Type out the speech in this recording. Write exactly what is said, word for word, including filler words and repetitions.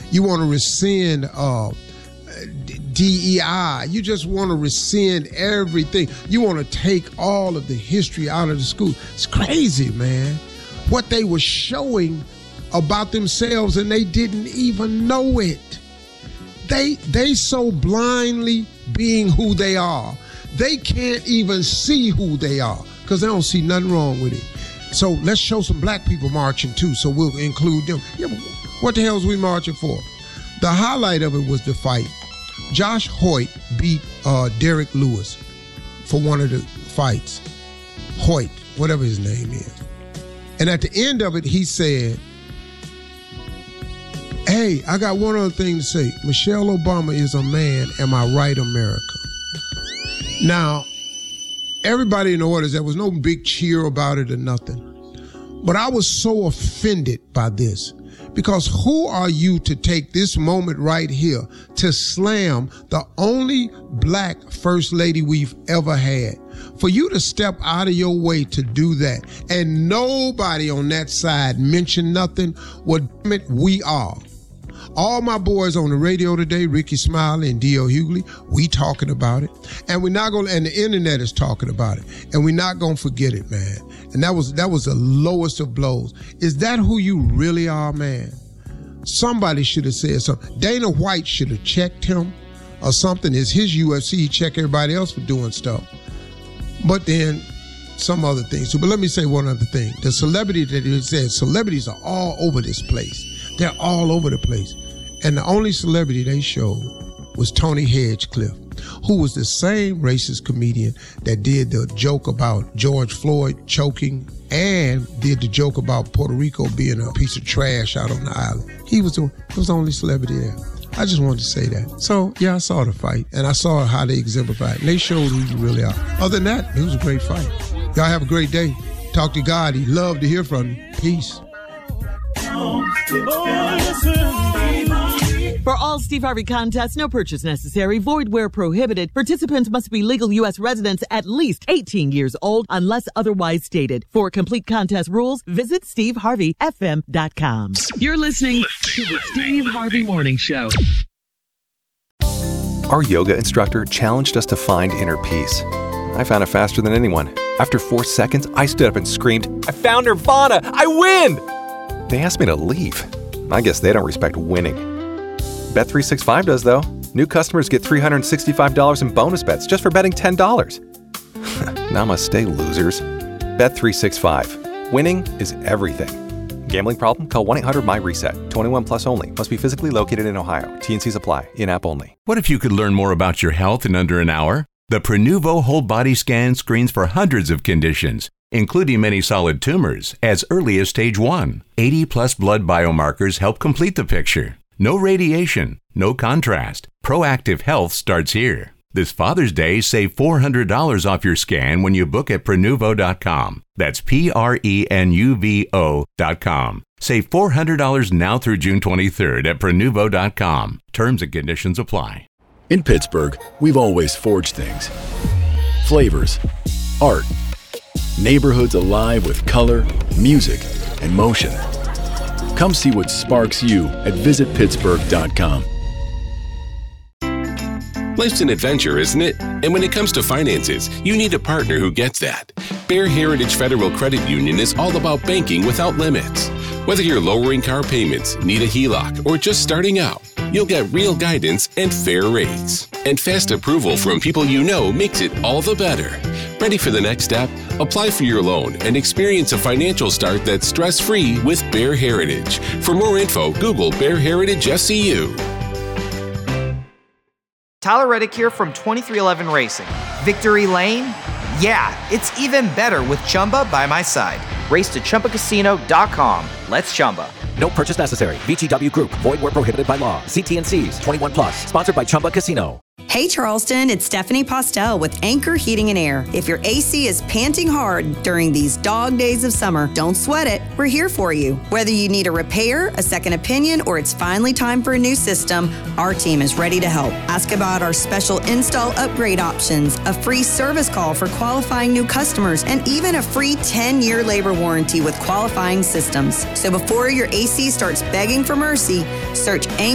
You want to rescind uh, D E I. You just want to rescind everything. You want to take all of the history out of the school. It's crazy, man. What they were showing about themselves, and they didn't even know it. They they so blindly being who they are, they can't even see who they are because they don't see nothing wrong with it. So let's show some black people marching too, so we'll include them. Yeah, but what the hell is we marching for? The highlight of it was the fight. Josh Hoyt beat uh, Derek Lewis for one of the fights. Hoyt, whatever his name is. And at the end of it, he said, hey, I got one other thing to say. Michelle Obama is a man. Am I right, America? Now, everybody in the audience, there was no big cheer about it or nothing. But I was so offended by this. Because who are you to take this moment right here to slam the only black first lady we've ever had? For you to step out of your way to do that and nobody on that side mention nothing, well, damn it, we are. All my boys on the radio today, Ricky Smiley and D L Hughley, we talking about it. And we're not going to, and the internet is talking about it. And we're not going to forget it, man. And that was that was the lowest of blows. Is that who you really are, man? Somebody should have said something. Dana White should have checked him or something. It's his U F C. He check everybody else for doing stuff. But then some other things too. But let me say one other thing. The celebrity that he said, celebrities are all over this place. They're all over the place. And the only celebrity they showed was Tony Hedgecliffe, who was the same racist comedian that did the joke about George Floyd choking and did the joke about Puerto Rico being a piece of trash out on the island. He was the, he was the only celebrity there. I just wanted to say that. So, yeah, I saw the fight, and I saw how they exemplified, and they showed who you really are. Other than that, it was a great fight. Y'all have a great day. Talk to God. He'd love to hear from you. Peace. For all Steve Harvey contests, no purchase necessary, void where prohibited. Participants must be legal U S residents at least eighteen years old unless otherwise stated. For complete contest rules, visit steve harvey f m dot com. You're listening to the Steve Harvey Morning Show. Our yoga instructor challenged us to find inner peace. I found it faster than anyone. After four seconds, I stood up and screamed, I found Nirvana! I win! They asked me to leave. I guess they don't respect winning. Bet three sixty-five does, though. New customers get three hundred sixty-five dollars in bonus bets just for betting ten dollars. Namaste, losers. Bet three sixty-five. Winning is everything. Gambling problem? Call one eight hundred M Y reset. twenty-one plus only. Must be physically located in Ohio. T N Cs apply. In-app only. What if you could learn more about your health in under an hour? The Prenuvo whole body scan screens for hundreds of conditions, including many solid tumors, as early as stage one. eighty plus blood biomarkers help complete the picture. No radiation, no contrast. Proactive health starts here. This Father's Day, save four hundred dollars off your scan when you book at Prenuvo dot com. That's P R E N U V O dot com. Save four hundred dollars now through June twenty-third at Prenuvo dot com. Terms and conditions apply. In Pittsburgh, we've always forged things. Flavors, art, neighborhoods alive with color, music, and motion. Come see what sparks you at visit pittsburgh dot com. Life's an adventure, isn't it? And when it comes to finances, you need a partner who gets that. Bear Heritage Federal Credit Union is all about banking without limits. Whether you're lowering car payments, need a H E L O C, or just starting out, you'll get real guidance and fair rates. And fast approval from people you know makes it all the better. Ready for the next step? Apply for your loan and experience a financial start that's stress-free with Bear Heritage. For more info, Google Bear Heritage S C U. Tyler Reddick here from twenty-three eleven Racing. Victory Lane? Yeah, it's even better with Chumba by my side. Race to Chumba Casino dot com. Let's Chumba. No purchase necessary. V G W Group. Void where prohibited by law. See T N Cs. twenty-one plus. Sponsored by Chumba Casino. Hey Charleston, it's Stephanie Postel with Anchor Heating and Air. If your A C is panting hard during these dog days of summer, don't sweat it. We're here for you. Whether you need a repair, a second opinion, or it's finally time for a new system, our team is ready to help. Ask about our special install upgrade options, a free service call for qualifying new customers, and even a free ten-year labor warranty with qualifying systems. So before your A C starts begging for mercy, search Anchor